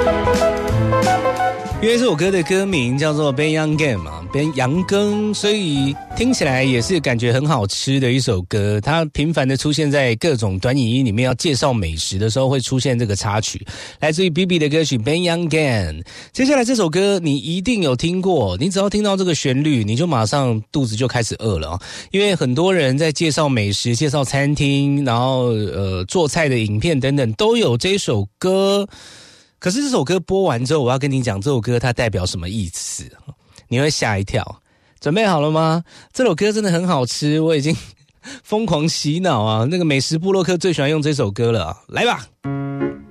因为这首歌的歌名叫做 Ben Yang Game 嘛，Ben 羊羹，所以听起来也是感觉很好吃的一首歌。它频繁的出现在各种短影音里面，要介绍美食的时候会出现这个插曲，来自于 BB 的歌曲 Ben Yang Game。接下来这首歌你一定有听过，你只要听到这个旋律，你就马上肚子就开始饿了啊！因为很多人在介绍美食、介绍餐厅，然后做菜的影片等等，都有这首歌。可是这首歌播完之后，我要跟你讲这首歌它代表什么意思，你会吓一跳。准备好了吗？这首歌真的很好吃，我已经疯狂洗脑啊！那个美食部落客最喜欢用这首歌了啊，来吧。